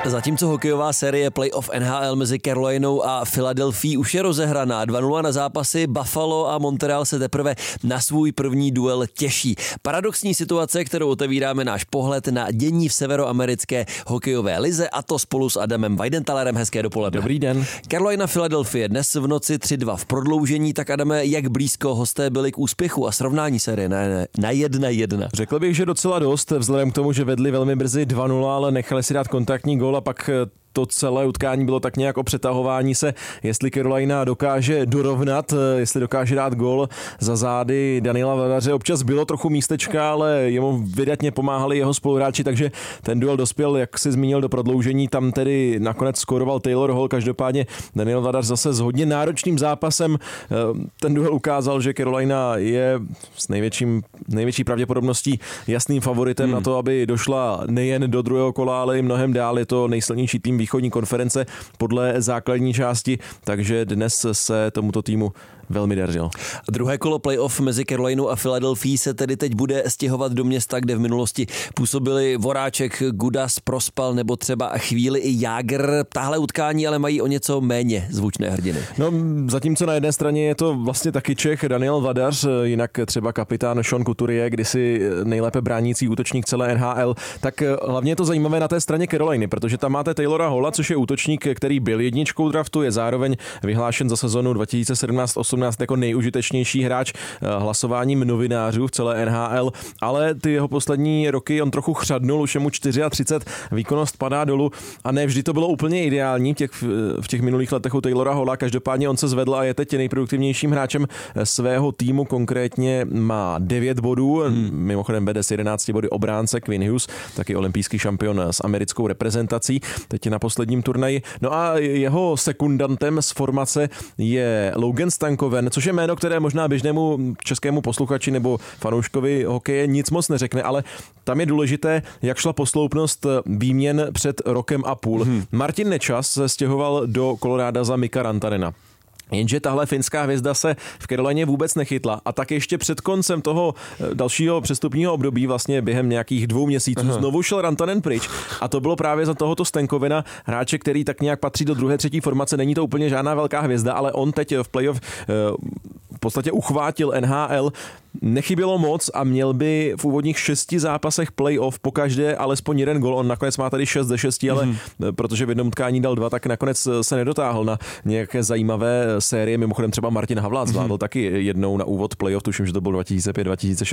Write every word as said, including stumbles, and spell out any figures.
Zatímco hokejová série playoff N H L mezi Carolinou a Philadelphií už je rozehraná, dva nula na zápasy, Buffalo a Montreal se teprve na svůj první duel těší. Paradoxní situace, kterou otevíráme náš pohled na dění v severoamerické hokejové lize, a to spolu s Adamem Weidenthalerem. Hezké dopoledne. Dobrý den. Carolina Philadelphia dnes v noci tři dva v prodloužení, tak Adame, jak blízko hosté byli k úspěchu a srovnání série na, na jedna jedna? Řekl bych, že docela dost, vzhledem k tomu, že vedli velmi brzy dva nula, ale nechali si dát kontaktní gól a pak to celé utkání bylo tak nějak o přetahování se, jestli Carolina dokáže dorovnat, jestli dokáže dát gól za zády Daniela Vladaře. Občas bylo trochu místečka, ale jemu vydatně pomáhali jeho spoluhráči, takže ten duel dospěl, jak si zmínil, do prodloužení. Tam tedy nakonec skóroval Taylor Hall, každopádně Daniel Vladař zase s hodně náročným zápasem. Ten duel ukázal, že Carolina je s největším, největší pravděpodobností jasným favoritem hmm. na to, aby došla nejen do druhého kola, ale i mnohem dál. Je to nejsilnější tým východní konference podle základní části, takže dnes se tomuto týmu velmi dařilo. Druhé kolo playoff mezi Carolinou a Philadelphia se tedy teď bude stěhovat do města, kde v minulosti působili Voráček, Gudas, Prospal nebo třeba chvíli i Jágr. Tahle utkání ale mají o něco méně zvučné hrdiny. No, zatímco na jedné straně je to vlastně taky Čech Daniel Vladař, jinak třeba kapitán Sean Couturier, kdysi nejlépe bránící útočník celé N H L, tak hlavně je to zajímavé na té straně Caroliny, protože tam máte Taylora Halla, což je útočník, který byl jedničkou draftu, je zároveň vyhlášen za sezonu dva tisíce sedmnáct osmnáct jako nejužitečnější hráč hlasováním novinářů v celé N H L, ale ty jeho poslední roky on trochu chřadnul, už je mu třicet čtyři, výkonnost padá dolů a ne vždy to bylo úplně ideální v těch, v těch minulých letech u Taylora Halla. Každopádně on se zvedl a je teď nejproduktivnějším hráčem svého týmu, konkrétně má devět bodů, hmm. mimochodem vede s jedenácti body obránce Quinn Hughes, taky olympijský šampion s americkou reprezentací, teď na posledním turnaji. No a jeho sekundantem z formace je Logan Stankoven, což je jméno, které možná běžnému českému posluchači nebo fanouškovi hokeje nic moc neřekne, ale tam je důležité, jak šla posloupnost výměn před rokem a půl. Hmm. Martin Nečas se stěhoval do Koloráda za Mika Rantanena. Jenže tahle finská hvězda se v Carolině vůbec nechytla a tak ještě před koncem toho dalšího přestupního období, vlastně během nějakých dvou měsíců, Aha. znovu šel Rantanen pryč a to bylo právě za tohoto Stankovena, hráče, který tak nějak patří do druhé, třetí formace. Není to úplně žádná velká hvězda, ale on teď v playoff v podstatě uchvátil N H L. Nechybělo moc a měl by v úvodních šesti zápasech playoff pokaždé alespoň jeden gol. On nakonec má tady šest ze šesti, ale mm. protože v jednom utkání dal dva, tak nakonec se nedotáhl na nějaké zajímavé série. Mimochodem třeba Martin Havlác zvládl mm. taky jednou na úvod playoff, tuším, že to byl dva tisíce pět dva tisíce šest.